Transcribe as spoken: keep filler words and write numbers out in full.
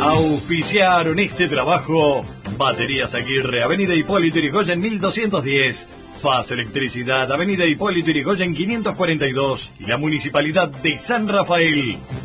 Auspiciaron este trabajo Baterías Aguirre, Avenida Hipólito Yrigoyen mil doscientos diez, F A S Electricidad, Avenida Hipólito Yrigoyen quinientos cuarenta y dos y la Municipalidad de San Rafael.